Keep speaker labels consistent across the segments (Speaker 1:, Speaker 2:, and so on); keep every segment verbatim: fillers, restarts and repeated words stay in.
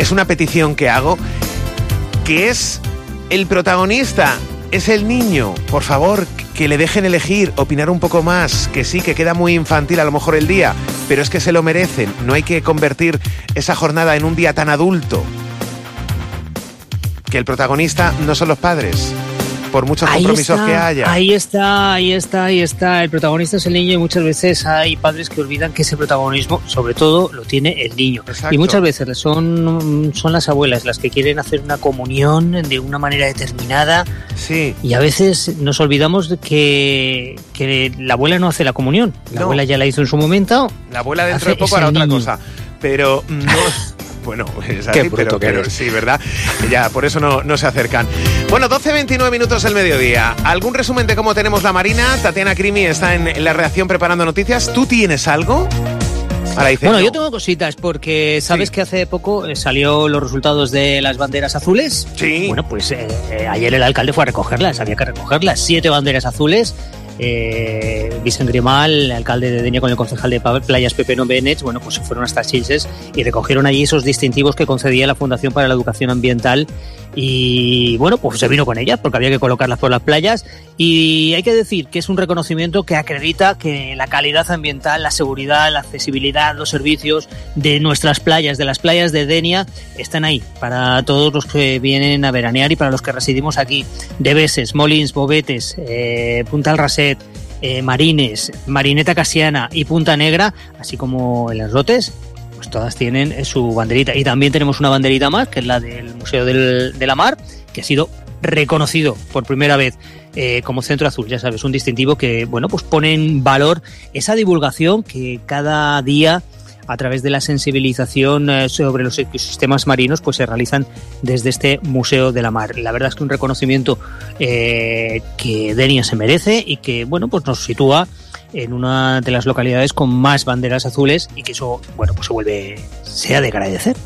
Speaker 1: es una petición que hago, que es el protagonista, es el niño. Por favor, que le dejen elegir, opinar un poco más, que sí, que queda muy infantil a lo mejor el día, pero es que se lo merecen. No hay que convertir esa jornada en un día tan adulto. Que el protagonista no son los padres, por muchos
Speaker 2: ahí
Speaker 1: compromisos
Speaker 2: está,
Speaker 1: que haya.
Speaker 2: Ahí está, ahí está, ahí está. El protagonista es el niño y muchas veces hay padres que olvidan que ese protagonismo, sobre todo, lo tiene el niño.
Speaker 1: Exacto.
Speaker 2: Y muchas veces son, son las abuelas las que quieren hacer una comunión de una manera determinada.
Speaker 1: Sí.
Speaker 2: Y a veces nos olvidamos de que, que la abuela no hace la comunión. La
Speaker 1: No.
Speaker 2: abuela ya la hizo en su momento.
Speaker 1: La abuela dentro
Speaker 2: Hace
Speaker 1: de poco
Speaker 2: ese
Speaker 1: hará otra
Speaker 2: niño.
Speaker 1: cosa. Pero no... Bueno, es así,
Speaker 3: Qué bruto
Speaker 1: pero,
Speaker 3: que
Speaker 1: pero
Speaker 3: eres.
Speaker 1: sí, ¿verdad? Ya, por eso no, no se acercan. Bueno, doce veintinueve minutos del mediodía. ¿Algún resumen de cómo tenemos la Marina? Tatiana Crimi está en, en la redacción preparando noticias. ¿Tú tienes algo? Ahora dice,
Speaker 2: Bueno,
Speaker 1: no.
Speaker 2: yo tengo cositas porque sabes
Speaker 1: Sí.
Speaker 2: que hace poco eh, salió los resultados de las banderas azules.
Speaker 1: Sí.
Speaker 2: Bueno, pues eh, eh, ayer el alcalde fue a recogerlas, había que recogerlas. Siete banderas azules. Eh, Vicent Grimal, el alcalde de Denia, con el concejal de Playas Pepe Novenets, bueno, pues fueron hasta Sitges y recogieron allí esos distintivos que concedía la Fundación para la Educación Ambiental y bueno, pues se vino con ellas porque había que colocarlas por las playas y hay que decir que es un reconocimiento que acredita que la calidad ambiental, la seguridad, la accesibilidad, los servicios de nuestras playas, de las playas de Denia, están ahí para todos los que vienen a veranear y para los que residimos aquí. Debeses, Molins, Bovetes, eh, Punta del Raset, Eh, Marines, Marineta Casiana y Punta Negra, así como en las Rotes, pues todas tienen su banderita. Y también tenemos una banderita más, que es la del Museo del, de la Mar, que ha sido reconocido por primera vez eh, como Centro Azul, ya sabes, un distintivo que, bueno, pues pone en valor esa divulgación que cada día, a través de la sensibilización eh, sobre los ecosistemas marinos, pues se realizan desde este Museo de la Mar. La verdad es que un reconocimiento eh, que Denia se merece y que, bueno, pues nos sitúa en una de las localidades con más banderas azules y que eso, bueno, pues se vuelve, sea de agradecer.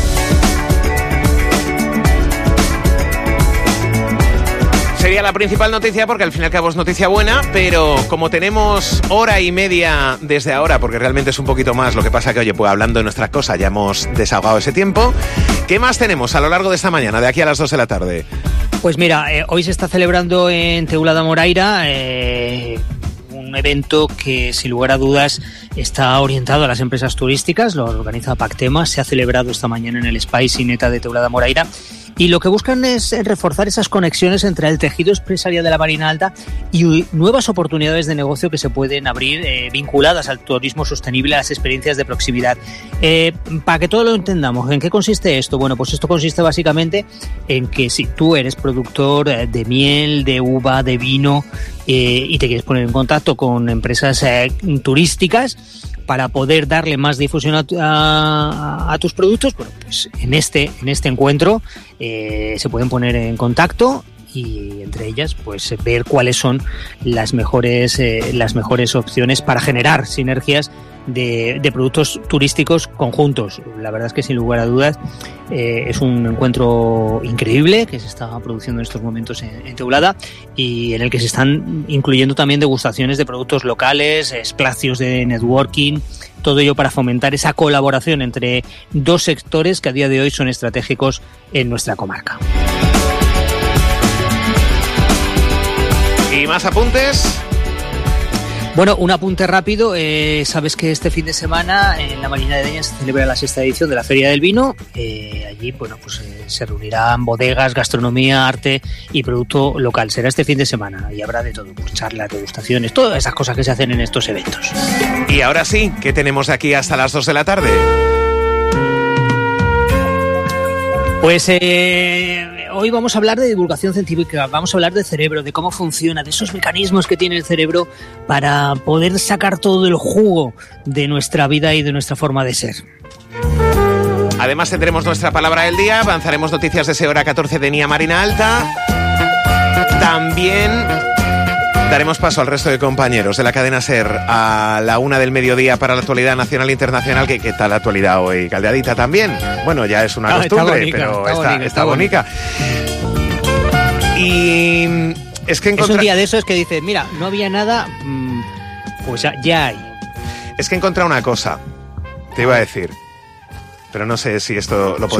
Speaker 1: Sería la principal noticia porque al fin y al cabo es noticia buena, pero como tenemos hora y media desde ahora, porque realmente es un poquito más, lo que pasa que, oye, pues hablando de nuestras cosas ya hemos desahogado ese tiempo. ¿Qué más tenemos a lo largo de esta mañana, de aquí a las dos de la tarde?
Speaker 2: Pues mira, eh, hoy se está celebrando en Teulada Moraira eh, un evento que sin lugar a dudas está orientado a las empresas turísticas, lo organiza Pactema, se ha celebrado esta mañana en el Spice Ineta de Teulada Moraira. Y lo que buscan es reforzar esas conexiones entre el tejido empresarial de la Marina Alta y nuevas oportunidades de negocio que se pueden abrir eh, vinculadas al turismo sostenible, a las experiencias de proximidad. Eh, para que todo lo entendamos, ¿en qué consiste esto? Bueno, pues esto consiste básicamente en que si tú eres productor de miel, de uva, de vino eh, y te quieres poner en contacto con empresas eh, turísticas, para poder darle más difusión a, a, a tus productos, bueno, pues en este, en este encuentro eh, se pueden poner en contacto y entre ellas pues ver cuáles son las mejores, eh, las mejores opciones para generar sinergias de, de productos turísticos conjuntos. La verdad es que sin lugar a dudas eh, es un encuentro increíble que se está produciendo en estos momentos en, en Teulada y en el que se están incluyendo también degustaciones de productos locales, espacios de networking, todo ello para fomentar esa colaboración entre dos sectores que a día de hoy son estratégicos en nuestra comarca.
Speaker 1: ¿Y más apuntes?
Speaker 2: Bueno, un apunte rápido. Eh, sabes que este fin de semana en la Marina de Denia se celebra la sexta edición de la Feria del Vino. Eh, allí, bueno, pues eh, se reunirán bodegas, gastronomía, arte y producto local. Será este fin de semana y habrá de todo, pues charlas, degustaciones, todas esas cosas que se hacen en estos eventos.
Speaker 1: Y ahora sí, ¿qué tenemos de aquí hasta las dos de la tarde?
Speaker 2: Pues eh, hoy vamos a hablar de divulgación científica, vamos a hablar del cerebro, de cómo funciona, de esos mecanismos que tiene el cerebro para poder sacar todo el jugo de nuestra vida y de nuestra forma de ser.
Speaker 1: Además tendremos nuestra palabra del día, avanzaremos noticias de ese hora catorce de Nia Marina Alta. También daremos paso al resto de compañeros de la cadena SER a la una del mediodía para la actualidad nacional e internacional. ¿Qué, qué tal la actualidad hoy? Caldeadita también. Bueno, ya es una
Speaker 2: ah,
Speaker 1: costumbre,
Speaker 2: está bonita,
Speaker 1: pero
Speaker 2: está,
Speaker 1: está,
Speaker 2: bonita,
Speaker 1: está,
Speaker 2: está
Speaker 1: bonita. Y es que encontré...
Speaker 2: Es un día de esos que dices, mira, no había nada, mmm, pues ya, ya hay.
Speaker 1: Es que he encontrado una cosa, te iba a decir, pero no sé si esto lo